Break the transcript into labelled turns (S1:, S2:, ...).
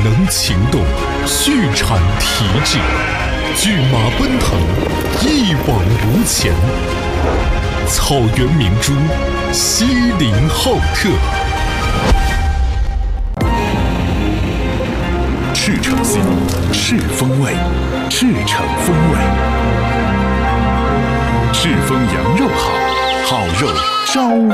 S1: 能情动，畜产蹄至，骏马奔腾，一往无前。草原明珠，西林浩特。赤诚心，赤风味，赤诚风味。赤峰羊肉好，好肉招。